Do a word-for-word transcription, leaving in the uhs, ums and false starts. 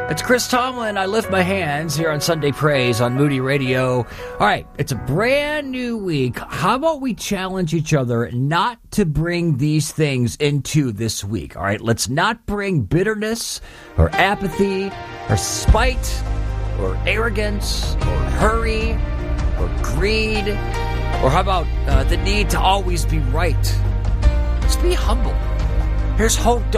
It's Chris Tomlin. I lift my hands here on Sunday Praise on Moody Radio. All right, it's a brand new week. How about we challenge each other not to bring these things into this week? All right, let's not bring bitterness or apathy or spite or arrogance or hurry or greed, or how about uh, the need to always be right? Just be humble. Here's Hope